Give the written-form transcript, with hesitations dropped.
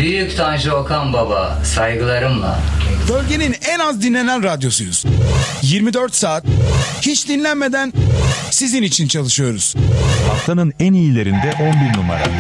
Büyük Tanju Okan Baba, saygılarımla. Bölgenin en az dinlenen radyosuyuz. 24 saat hiç dinlenmeden sizin için çalışıyoruz. Haftanın en iyilerinde 11 numara.